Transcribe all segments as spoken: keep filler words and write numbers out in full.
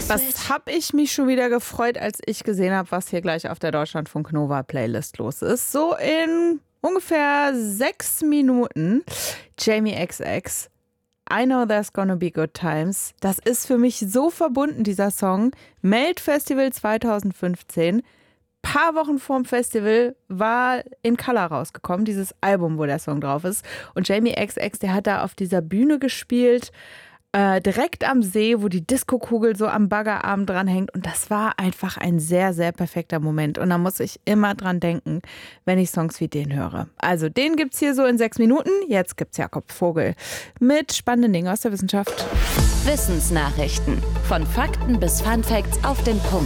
Was habe ich mich schon wieder gefreut, als ich gesehen habe, was hier gleich auf der Deutschlandfunk Nova Playlist los ist. So in ungefähr sechs Minuten. Jamie X X. I Know There's Gonna Be Good Times. Das ist für mich so verbunden, dieser Song. Melt Festival zwanzig fünfzehn. Paar Wochen vorm Festival war in Color rausgekommen, dieses Album, wo der Song drauf ist. Und Jamie X X, der hat da auf dieser Bühne gespielt, äh, direkt am See, wo die Diskokugel so am Baggerarm dranhängt. Und das war einfach ein sehr, sehr perfekter Moment. Und da muss ich immer dran denken, wenn ich Songs wie den höre. Also den gibt's hier so in sechs Minuten. Jetzt gibt's Jakob Vogel mit spannenden Dingen aus der Wissenschaft. Wissensnachrichten. Von Fakten bis Funfacts auf den Punkt.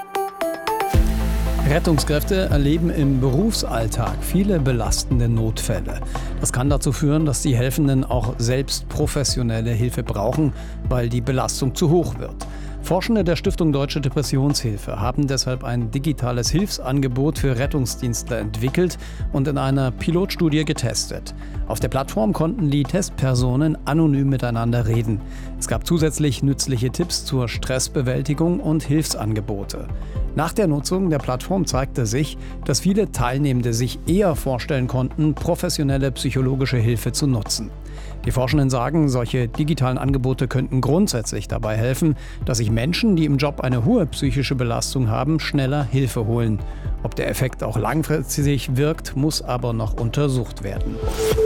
Rettungskräfte erleben im Berufsalltag viele belastende Notfälle. Das kann dazu führen, dass die Helfenden auch selbst professionelle Hilfe brauchen, weil die Belastung zu hoch wird. Forschende der Stiftung Deutsche Depressionshilfe haben deshalb ein digitales Hilfsangebot für Rettungsdienstler entwickelt und in einer Pilotstudie getestet. Auf der Plattform konnten die Testpersonen anonym miteinander reden. Es gab zusätzlich nützliche Tipps zur Stressbewältigung und Hilfsangebote. Nach der Nutzung der Plattform zeigte sich, dass viele Teilnehmende sich eher vorstellen konnten, professionelle psychologische Hilfe zu nutzen. Die Forschenden sagen, solche digitalen Angebote könnten grundsätzlich dabei helfen, dass sich Menschen, die im Job eine hohe psychische Belastung haben, schneller Hilfe holen. Ob der Effekt auch langfristig wirkt, muss aber noch untersucht werden.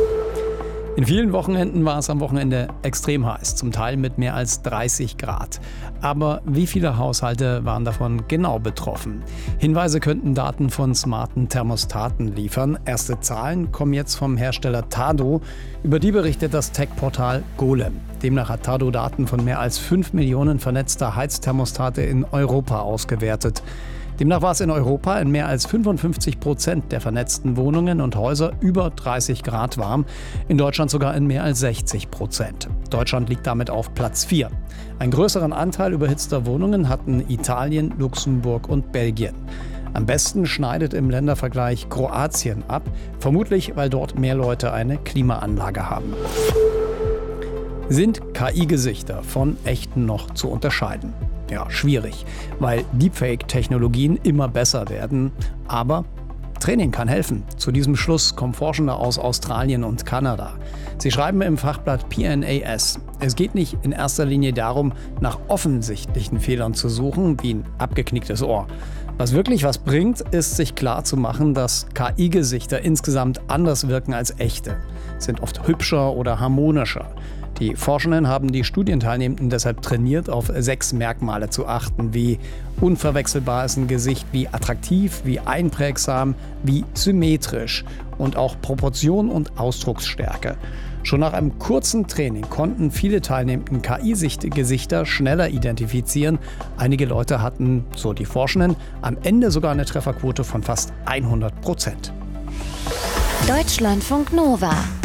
In vielen Wochenenden war es am Wochenende extrem heiß, zum Teil mit mehr als dreißig Grad. Aber wie viele Haushalte waren davon genau betroffen? Hinweise könnten Daten von smarten Thermostaten liefern. Erste Zahlen kommen jetzt vom Hersteller Tado. Über die berichtet das Tech-Portal Golem. Demnach hat Tado Daten von mehr als fünf Millionen vernetzter Heizthermostate in Europa ausgewertet. Demnach war es in Europa in mehr als fünfundfünfzig Prozent der vernetzten Wohnungen und Häuser über dreißig Grad warm, in Deutschland sogar in mehr als sechzig Prozent. Deutschland liegt damit auf Platz vier. Einen größeren Anteil überhitzter Wohnungen hatten Italien, Luxemburg und Belgien. Am besten schneidet im Ländervergleich Kroatien ab, vermutlich weil dort mehr Leute eine Klimaanlage haben. Sind K I-Gesichter von echten noch zu unterscheiden? Ja, schwierig, weil Deepfake-Technologien immer besser werden. Aber Training kann helfen. Zu diesem Schluss kommen Forschende aus Australien und Kanada. Sie schreiben im Fachblatt P N A S, es geht nicht in erster Linie darum, nach offensichtlichen Fehlern zu suchen, wie ein abgeknicktes Ohr. Was wirklich was bringt, ist, sich klarzumachen, dass K I-Gesichter insgesamt anders wirken als echte, sind oft hübscher oder harmonischer. Die Forschenden haben die Studienteilnehmenden deshalb trainiert, auf sechs Merkmale zu achten, wie unverwechselbar ist ein Gesicht, wie attraktiv, wie einprägsam, wie symmetrisch und auch Proportion und Ausdrucksstärke. Schon nach einem kurzen Training konnten viele Teilnehmenden K I-Gesichter schneller identifizieren. Einige Leute hatten, so die Forschenden, am Ende sogar eine Trefferquote von fast hundert Prozent. Deutschlandfunk Nova.